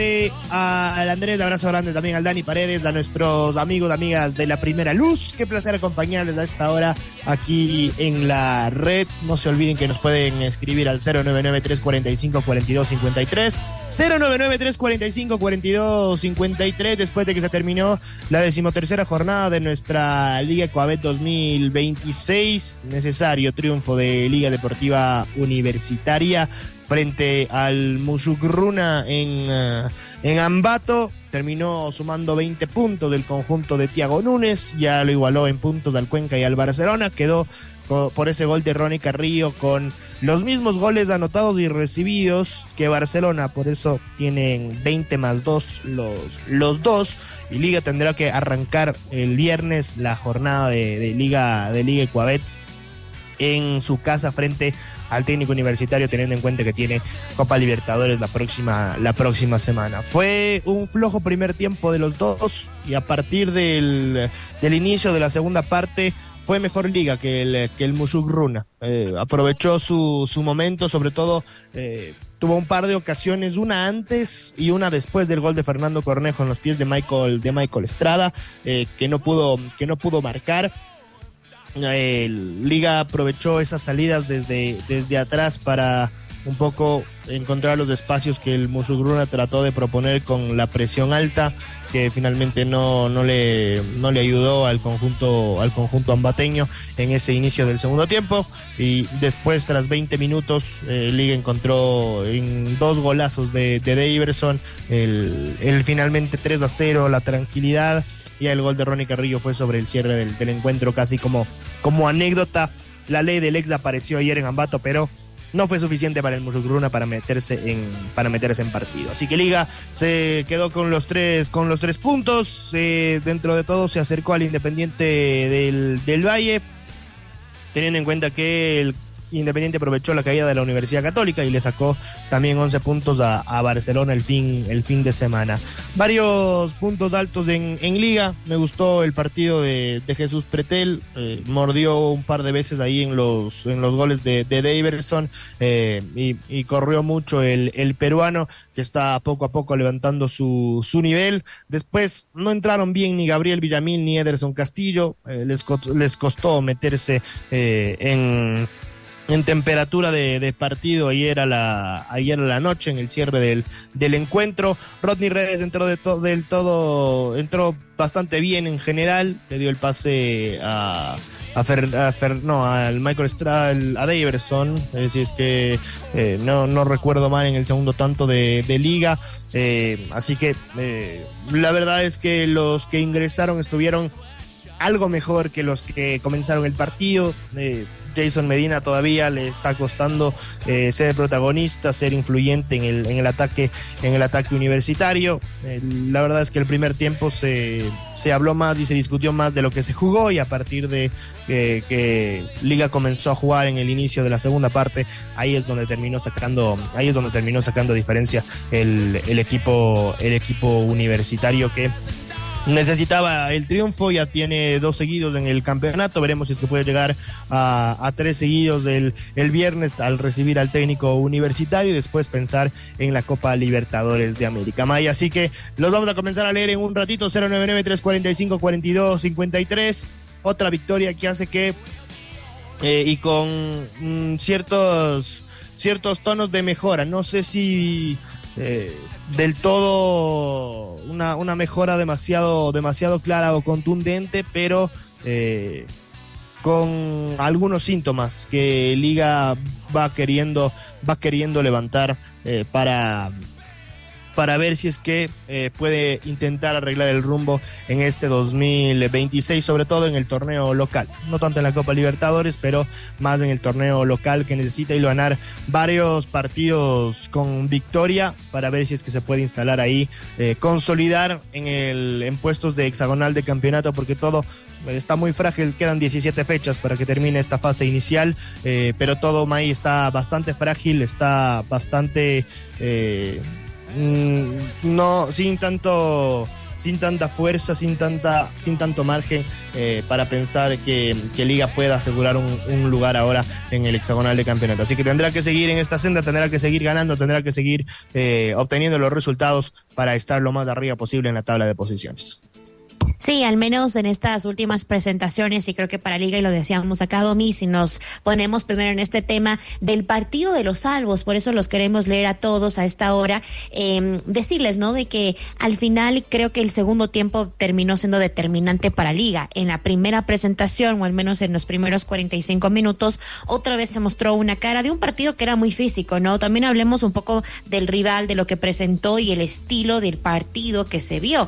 Al Andrés, abrazo grande también al Dani Paredes, a nuestros amigos, amigas de La Primera Luz. Qué placer acompañarles a esta hora aquí en la red. No se olviden que nos pueden escribir al 099-345-4253, 099-345-4253, después de que se terminó la 13ª jornada de nuestra Liga Coabet 2026. Necesario triunfo de Liga Deportiva Universitaria frente al Musugruna en Ambato. Terminó sumando 20 puntos del conjunto de Thiago Núñez, ya lo igualó en puntos al Cuenca y al Barcelona, quedó por ese gol de Ronnie Carrillo con los mismos goles anotados y recibidos que Barcelona, por eso tienen 20 más 2 los dos, y Liga tendrá que arrancar el viernes la jornada de Liga Coabet en su casa frente al técnico universitario, teniendo en cuenta que tiene Copa Libertadores la próxima semana. Fue un flojo primer tiempo de los dos, y a partir del inicio de la segunda parte fue mejor Liga que el Musugruna. Aprovechó su momento, sobre todo tuvo un par de ocasiones, una antes y una después del gol de Fernando Cornejo en los pies de Michael Estrada, que no pudo marcar. Liga aprovechó esas salidas desde atrás para un poco encontrar los espacios que el Musugruna trató de proponer con la presión alta, que finalmente no le ayudó al conjunto ambateño en ese inicio del segundo tiempo. Y después, tras 20 minutos, Liga encontró en 2 golazos de Daverson el finalmente 3-0, la tranquilidad, y el gol de Ronnie Carrillo fue sobre el cierre del encuentro, casi como anécdota. La ley del ex apareció ayer en Ambato, pero no fue suficiente para el Musugruna para meterse en partido. Así que Liga se quedó con los tres puntos. Dentro de todo se acercó al Independiente del Valle, teniendo en cuenta que el Independiente aprovechó la caída de la Universidad Católica y le sacó también 11 puntos a Barcelona el fin de semana. Varios puntos altos en Liga. Me gustó el partido de Jesús Pretel, mordió un par de veces ahí en los goles de Daverson, y corrió mucho el peruano, que está poco a poco levantando su nivel. Después no entraron bien ni Gabriel Villamil ni Ederson Castillo, les costó meterse en temperatura de partido ayer a la noche, en el cierre del encuentro. Rodney Redes entró entró bastante bien en general, le dio el pase al Michael Estrada, a Daverson, si es que no recuerdo mal, en el segundo tanto de Liga. Así que la verdad es que los que ingresaron estuvieron algo mejor que los que comenzaron el partido. Jason Medina todavía le está costando ser protagonista, ser influyente en el ataque universitario. La verdad es que el primer tiempo se habló más y se discutió más de lo que se jugó, y a partir de que Liga comenzó a jugar en el inicio de la segunda parte, ahí es donde terminó sacando diferencia el equipo universitario, que necesitaba el triunfo. Ya tiene 2 seguidos en el campeonato. Veremos si es que puede llegar a 3 seguidos el viernes al recibir al técnico universitario, y después pensar en la Copa Libertadores de América. Maya, así que los vamos a comenzar a leer en un ratito. 099-345-4253. Otra victoria que hace que y con ciertos tonos de mejora. No sé si del todo una mejora demasiado clara o contundente, pero con algunos síntomas que Liga va queriendo levantar para ver si es que puede intentar arreglar el rumbo en este 2026, sobre todo en el torneo local, no tanto en la Copa Libertadores, pero más en el torneo local, que necesita ir a ganar varios partidos con victoria para ver si es que se puede instalar ahí, consolidar en puestos de hexagonal de campeonato, porque todo está muy frágil. Quedan 17 fechas para que termine esta fase inicial, pero todo ahí está bastante frágil, está bastante no sin tanto sin tanta fuerza, sin tanto margen para pensar que Liga pueda asegurar un lugar ahora en el hexagonal de campeonato. Así que tendrá que seguir en esta senda, tendrá que seguir ganando, tendrá que seguir obteniendo los resultados para estar lo más arriba posible en la tabla de posiciones. Sí, al menos en estas últimas presentaciones, y creo que para Liga, y lo decíamos acá, Domi, si nos ponemos primero en este tema del partido de los salvos, por eso los queremos leer a todos a esta hora, decirles, ¿no?, de que al final creo que el segundo tiempo terminó siendo determinante para Liga. En la primera presentación, o al menos en los primeros 45 minutos, otra vez se mostró una cara de un partido que era muy físico, ¿no? También hablemos un poco del rival, de lo que presentó y el estilo del partido que se vio.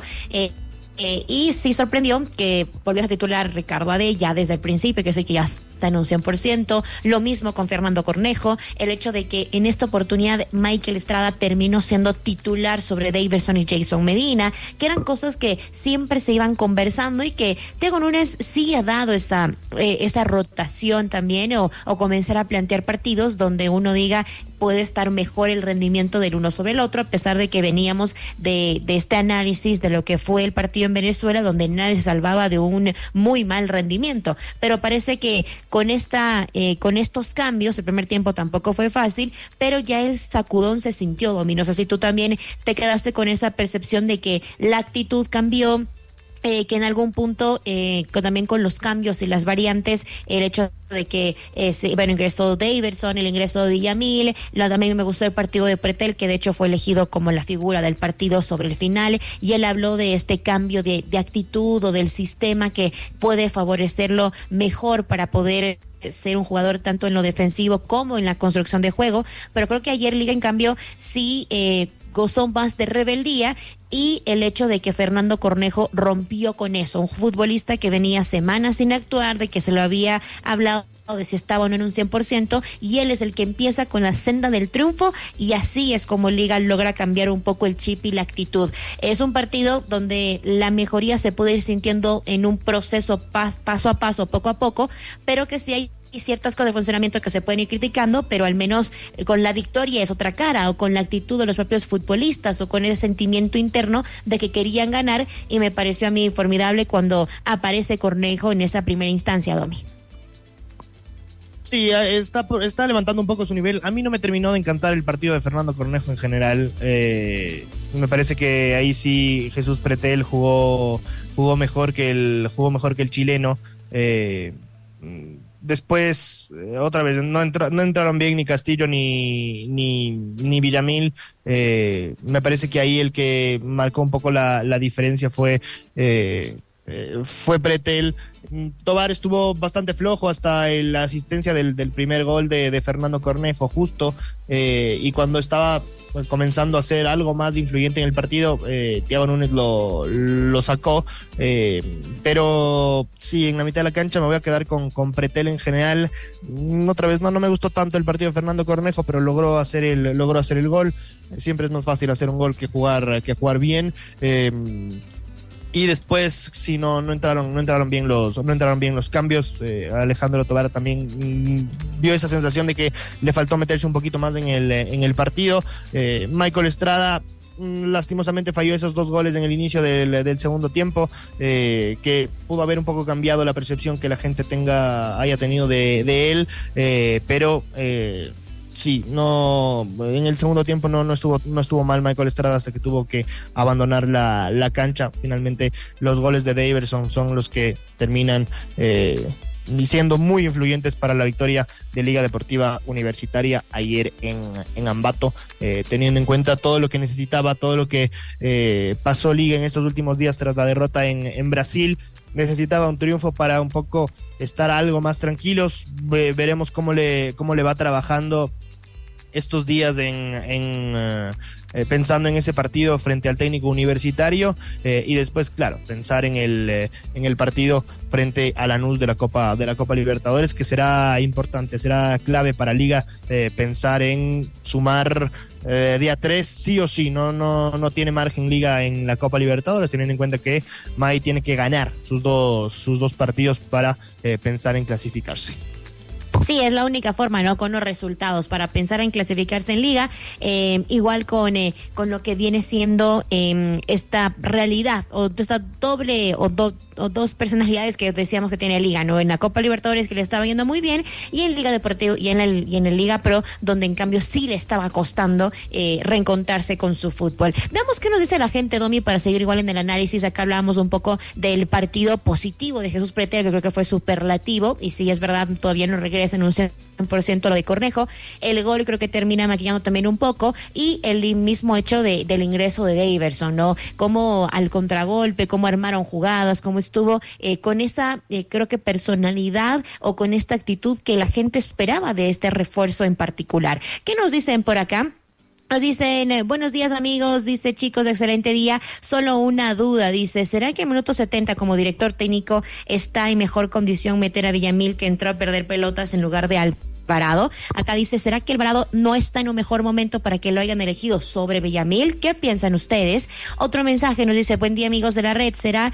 Y sí sorprendió que volvió a titular Ricardo Ade ya desde el principio, que sé que ya está en un 100%, lo mismo con Fernando Cornejo, el hecho de que en esta oportunidad Michael Estrada terminó siendo titular sobre Daverson y Jason Medina, que eran cosas que siempre se iban conversando y que Thiago Núñez sí ha dado esa rotación también, o comenzar a plantear partidos donde uno diga puede estar mejor el rendimiento del uno sobre el otro, a pesar de que veníamos de este análisis de lo que fue el partido en Venezuela, donde nadie se salvaba de un muy mal rendimiento. Pero parece que con estos cambios, el primer tiempo tampoco fue fácil, pero ya el sacudón se sintió, Domi. No sé si tú también te quedaste con esa percepción de que la actitud cambió, que en algún punto, también con los cambios y las variantes, el hecho de que ingresó Daverson, el ingreso de Villamil, también me gustó el partido de Pretel, que de hecho fue elegido como la figura del partido sobre el final, y él habló de este cambio de actitud o del sistema que puede favorecerlo mejor para poder ser un jugador tanto en lo defensivo como en la construcción de juego. Pero creo que ayer Liga, en cambio, sí gozó más de rebeldía, y el hecho de que Fernando Cornejo rompió con eso, un futbolista que venía semanas sin actuar, de que se lo había hablado de si estaba o no en un 100%, y él es el que empieza con la senda del triunfo, y así es como Liga logra cambiar un poco el chip y la actitud. Es un partido donde la mejoría se puede ir sintiendo en un proceso paso a paso, poco a poco, pero que sí hay ciertas cosas de funcionamiento que se pueden ir criticando, pero al menos con la victoria es otra cara, o con la actitud de los propios futbolistas, o con ese sentimiento interno de que querían ganar, y me pareció a mí formidable cuando aparece Cornejo en esa primera instancia, Domi. Sí, está levantando un poco su nivel. A mí no me terminó de encantar el partido de Fernando Cornejo en general. Me parece que ahí sí Jesús Pretel jugó mejor que el chileno. Después, otra vez, no entraron bien ni Castillo ni Villamil. Me parece que ahí el que marcó un poco la diferencia fue Pretel. Tobar estuvo bastante flojo hasta la asistencia del primer gol de Fernando Cornejo, justo, y cuando estaba comenzando a ser algo más influyente en el partido, Thiago Núñez lo sacó, pero sí, en la mitad de la cancha me voy a quedar con Pretel en general. Otra vez no me gustó tanto el partido de Fernando Cornejo, pero logró hacer el gol. Siempre es más fácil hacer un gol que jugar bien. Y después, sí, no entraron bien los cambios. Alejandro Tobar también dio esa sensación de que le faltó meterse un poquito más en el partido. Michael Estrada lastimosamente falló esos 2 goles en el inicio del segundo tiempo, que pudo haber un poco cambiado la percepción que la gente haya tenido de él, pero sí, no, en el segundo tiempo no estuvo mal Michael Estrada hasta que tuvo que abandonar la cancha. Finalmente los goles de Daverson son los que terminan siendo muy influyentes para la victoria de Liga Deportiva Universitaria ayer en Ambato, teniendo en cuenta todo lo que necesitaba, todo lo que pasó Liga en estos últimos días tras la derrota en Brasil. Necesitaba un triunfo para un poco estar algo más tranquilos. Veremos cómo le va trabajando estos días pensando en ese partido frente al técnico universitario, y después, claro, pensar en el partido frente a Lanús de la Copa Libertadores, que será importante, será clave para Liga, pensar en sumar día 3 sí o sí. No tiene margen Liga en la Copa Libertadores, teniendo en cuenta que Mai tiene que ganar sus dos partidos para pensar en clasificarse. Sí, es la única forma, ¿no? Con los resultados para pensar en clasificarse en liga, igual con lo que viene siendo esta realidad o esta doble o dos personalidades que decíamos que tiene liga, ¿no? En la Copa Libertadores, que le estaba yendo muy bien, y en Liga Deportiva y en el Liga Pro, donde en cambio sí le estaba costando reencontrarse con su fútbol. Veamos qué nos dice la gente, Domi, para seguir igual en el análisis. Acá hablábamos un poco del partido positivo de Jesús Pretel, que creo que fue superlativo, y sí, es verdad, todavía no regresa en un 100% lo de Cornejo. El gol creo que termina maquillando también un poco, y el mismo hecho del ingreso de Daverson, ¿no? Cómo al contragolpe, cómo armaron jugadas, cómo estuvo con esa, creo que personalidad o con esta actitud que la gente esperaba de este refuerzo en particular. ¿Qué nos dicen por acá? Nos dicen, buenos días amigos, dice chicos, excelente día, solo una duda, dice, ¿será que en minuto 70 como director técnico está en mejor condición meter a Villamil, que entró a perder pelotas en lugar de Alvarado? Acá dice, ¿será que Alvarado no está en un mejor momento para que lo hayan elegido sobre Villamil? ¿Qué piensan ustedes? Otro mensaje nos dice, buen día amigos de la red, ¿será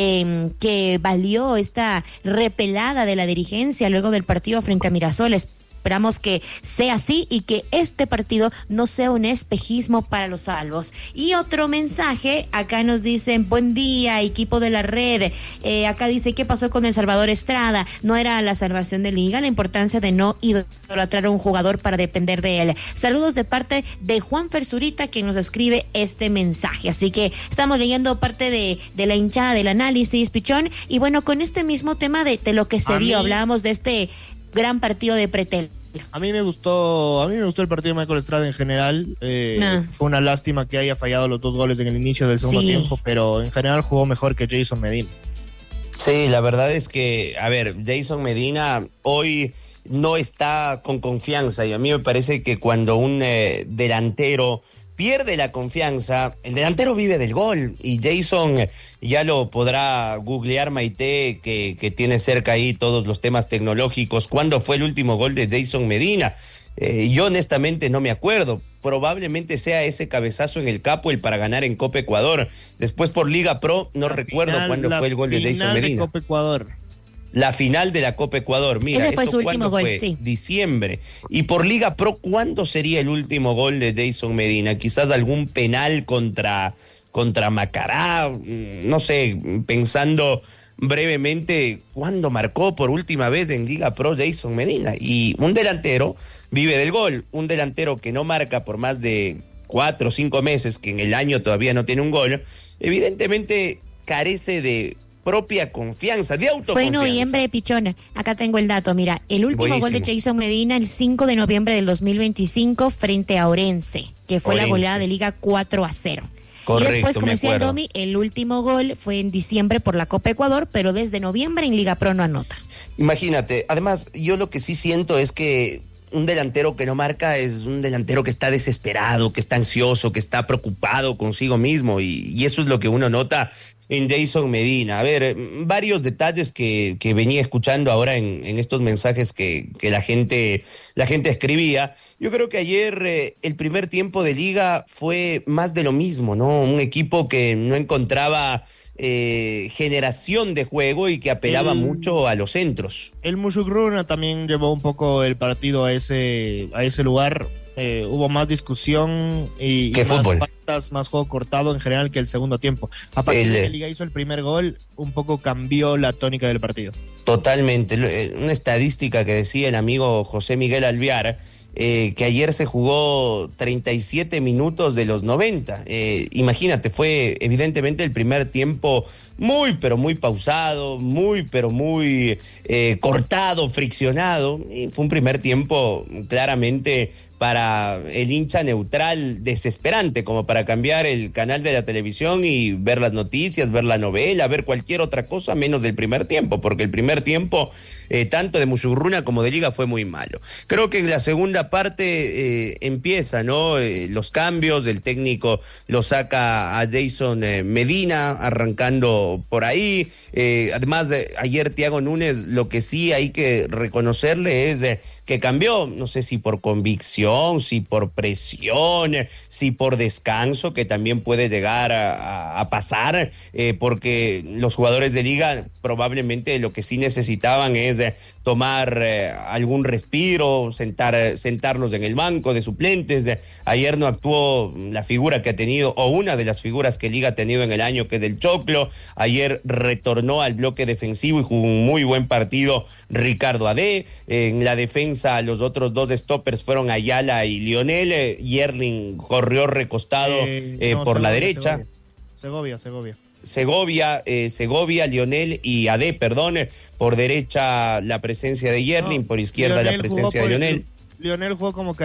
que valió esta repelada de la dirigencia luego del partido frente a Mirasoles? Esperamos que sea así y que este partido no sea un espejismo para los salvos. Y otro mensaje, acá nos dicen, buen día, equipo de la red. Acá dice, ¿qué pasó con El Salvador Estrada? No era la salvación de liga, la importancia de no idolatrar a un jugador para depender de él. Saludos de parte de Juan Ferzurita, quien nos escribe este mensaje. Así que estamos leyendo parte de la hinchada del análisis, Pichón. Y bueno, con este mismo tema de lo que se vio, hablábamos de este gran partido de Pretel. A mí me gustó el partido de Michael Estrada en general. Fue una lástima que haya fallado los 2 goles en el inicio del segundo tiempo, pero en general jugó mejor que Jason Medina. Sí, la verdad es que, a ver, Jason Medina hoy no está con confianza, y a mí me parece que cuando un delantero pierde la confianza, el delantero vive del gol, y Jason ya lo podrá googlear Maite, que tiene cerca ahí todos los temas tecnológicos. ¿Cuándo fue el último gol de Jason Medina? Yo honestamente no me acuerdo. Probablemente sea ese cabezazo en el capo el para ganar en Copa Ecuador. Después por Liga Pro no recuerdo cuándo fue el gol de Jason Medina. Copa Ecuador. La final de la Copa Ecuador, mira, ese fue ¿eso su último gol, fue? sí. Diciembre. Y por Liga Pro, ¿cuándo sería el último gol de Jason Medina? Quizás algún penal contra Macará, no sé, pensando brevemente, ¿cuándo marcó por última vez en Liga Pro Jason Medina? Y un delantero vive del gol, un delantero que no marca por más de 4 o 5 meses, que en el año todavía no tiene un gol, evidentemente carece de propia confianza, de autoconfianza. Fue en noviembre, Pichona. Acá tengo el dato. Mira, el último gol de Jason Medina el 5 de noviembre del 2025 frente a Orense, que fue la goleada de Liga 4-0. Correcto, y después, como decía acuerdo. Domi, el último gol fue en diciembre por la Copa Ecuador, pero desde noviembre en Liga Pro no anota. Imagínate, además, yo lo que sí siento es que un delantero que no marca es un delantero que está desesperado, que está ansioso, que está preocupado consigo mismo, y eso es lo que uno nota en Jason Medina. A ver, varios detalles que venía escuchando ahora en estos mensajes que la gente escribía. Yo creo que ayer el primer tiempo de liga fue más de lo mismo, ¿no? Un equipo que no encontraba generación de juego y que apelaba mucho a los centros. El Musugruna también llevó un poco el partido a ese lugar. Hubo más discusión y más fútbol. faltas, más juego cortado en general que el segundo tiempo. A partir de que Liga hizo el primer gol, un poco cambió la tónica del partido. Totalmente. Una estadística que decía el amigo José Miguel Alvear, que ayer se jugó 37 minutos de los 90. Imagínate, fue evidentemente el primer tiempo muy, pero muy pausado, muy, pero muy cortado, friccionado. Y fue un primer tiempo claramente para el hincha neutral desesperante, como para cambiar el canal de la televisión y ver las noticias, ver la novela, ver cualquier otra cosa menos del primer tiempo, porque el primer tiempo tanto de Musugruna como de Liga fue muy malo. Creo que en la segunda parte empieza, ¿no? Los cambios, el técnico lo saca a Jason Medina, arrancando por ahí. Además, ayer Thiago Núñez, lo que sí hay que reconocerle es que cambió, no sé si por convicción alineación, si por presión, si por descanso, que también puede llegar a pasar, porque los jugadores de Liga probablemente lo que sí necesitaban es tomar algún respiro, sentarlos en el banco de suplentes. Ayer no actuó la figura que ha tenido, o una de las figuras que Liga ha tenido en el año, que es del Choclo. Ayer retornó al bloque defensivo y jugó un muy buen partido Ricardo Adé. En la defensa, los otros dos stoppers fueron Ayala y Lionel. Yerling corrió recostado por la derecha. Segovia, Lionel y Adé, perdón. Por derecha la presencia de Yerling, por izquierda la presencia de Lionel. Lionel jugó como